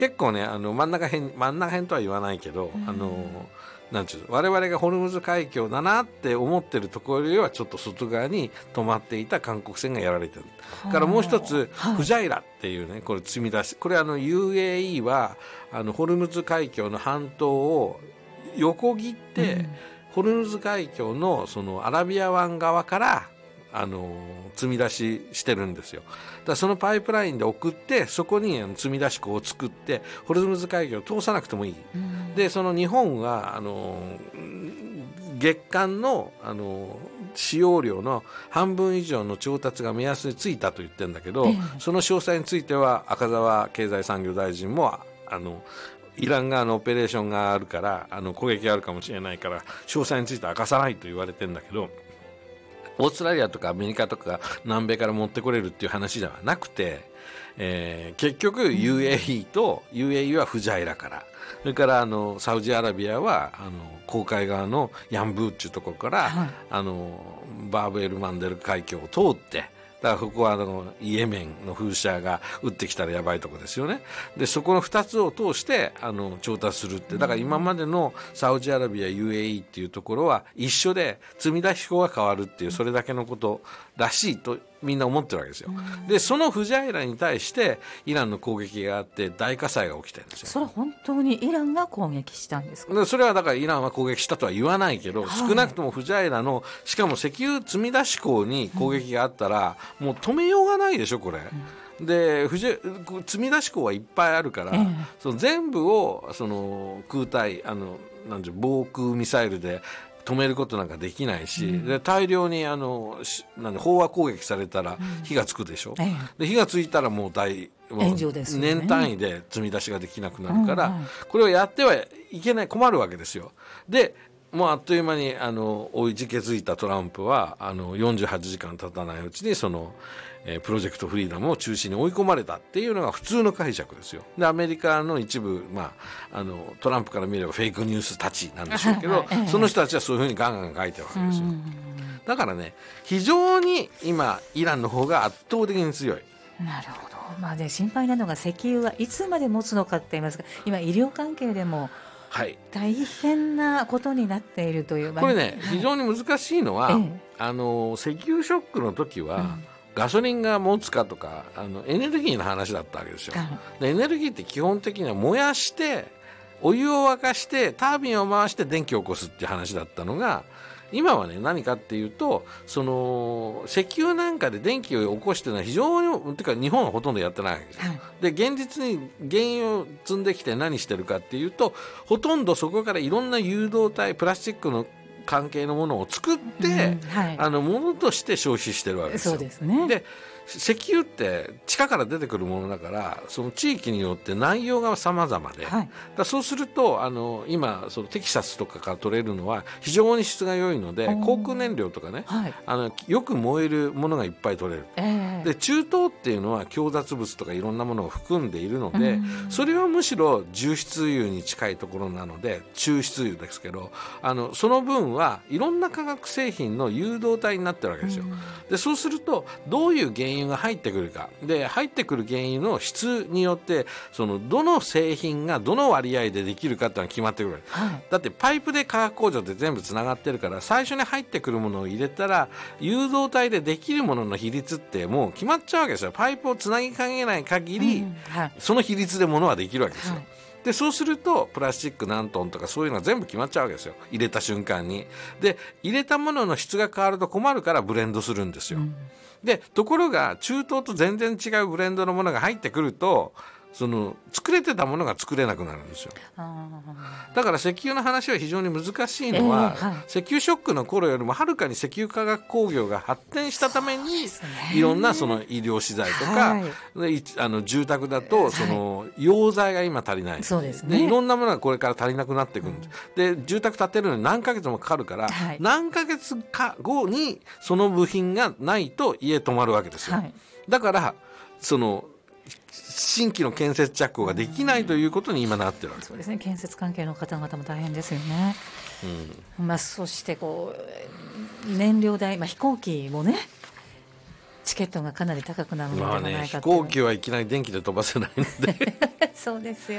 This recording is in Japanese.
結構ね真ん中辺とは言わないけど、なんていうの、我々がホルムズ海峡だなって思ってるところよりはちょっと外側に止まっていた韓国船がやられてる。からもう一つ、フジャイラっていうね、これ積み出し、これUAE はホルムズ海峡の半島を横切って、ホルムズ海峡のそのアラビア湾側から積み出ししてるんですよ。だからそのパイプラインで送って、そこに積み出し港を作ってホルムズ海峡を通さなくてもいい、でその日本は月間の使用量の半分以上の調達が目安についたと言ってるんだけど、その詳細については赤澤経済産業大臣もイラン側のオペレーションがあるから攻撃があるかもしれないから詳細については明かさないと言われてるんだけど、オーストラリアとかアメリカとか南米から持ってこれるっていう話ではなくて、結局 UAE はフジャイラから、それからサウジアラビアは紅海側のヤンブーっていうところから、バーブエルマンデル海峡を通って、だからここはイエメンの風車が撃ってきたらやばいとこですよね。でそこの2つを通して調達するって、だから今までのサウジアラビア UAE っていうところは一緒で積み出し港が変わるっていう、それだけのことらしいとみんな思ってるわけですよ。でそのフジャイラに対してイランの攻撃があって大火災が起きてるんですよ。 それは本当にイランが攻撃したんですか？ それはだからイランは攻撃したとは言わないけど、少なくともフジャイラのしかも石油積み出し港に攻撃があったら、もう止めようがないでしょこれ、で積み出し港はいっぱいあるから、その全部を空対防空ミサイルで止めることなんかできないし、で大量に飽和攻撃されたら火がつくでしょ、で火がついたらもう炎上ですよね。 年単位で積み出しができなくなるから、これをやってはいけない、困るわけですよ。でもうあっという間に追いじけづいたトランプは48時間経たないうちにプロジェクトフリーダムを中心に追い込まれたっていうのが普通の解釈ですよ。でアメリカの一部、トランプから見ればフェイクニュースたちなんでしょうけど、その人たちはそういうふうにガンガン書いてるわけですよ。だからね、非常に今イランの方が圧倒的に強い。 なるほど。で心配なのが石油はいつまで持つのかって言いますが、今医療関係でも大変なことになっているという、 これね、非常に難しいのは、石油ショックの時は、ガソリンが持つかとかエネルギーの話だったわけですよ。でエネルギーって基本的には燃やしてお湯を沸かしてタービンを回して電気を起こすっていう話だったのが、今はね何かっていうと、石油なんかで電気を起こしてるのは非常にてか日本はほとんどやってないわけですよ。で現実に原油を積んできて何してるかっていうと、ほとんどそこからいろんな誘導体プラスチックの関係のものを作って、ものとして消費してるわけですよ。 そうですね。 で石油って地下から出てくるものだから、その地域によって内容が様々で、だそうすると今テキサスとかから取れるのは非常に質が良いので、航空燃料とかね、よく燃えるものがいっぱい取れる、で中東っていうのは強雑物とかいろんなものを含んでいるので、それはむしろ重質油に近いところなので中質油ですけど、その分はいろんな化学製品の誘導体になってるわけですよ。でそうするとどういう原油が入ってくるかで、入ってくる原油の質によってどの製品がどの割合でできるかっていうのが決まってくる、だってパイプで化学工場って全部つながってるから、最初に入ってくるものを入れたら誘導体でできるものの比率ってもう決まっちゃうわけですよ。パイプをつなぎかけない限り、その比率でものはできるわけですよ。でそうするとプラスチック何トンとかそういうのが全部決まっちゃうわけですよ、入れた瞬間に。で入れたものの質が変わると困るからブレンドするんですよ。でところが中東と全然違うブレンドのものが入ってくると、作れてたものが作れなくなるんですよ。だから石油の話は非常に難しいのは、石油ショックの頃よりもはるかに石油化学工業が発展したために、いろんな医療資材とか、住宅だと溶剤が今足りない、でいろんなものがこれから足りなくなっていくんです。で住宅建てるのに何ヶ月もかかるから、何ヶ月か後にその部品がないと家止まるわけですよ。だから新規の建設着工ができないということに今なってるわけです。 そうですね、建設関係の方々も大変ですよね。そして燃料代、飛行機もねチケットがかなり高くなるのではないかという、 飛行機はいきなり電気で飛ばせないのでそうですよ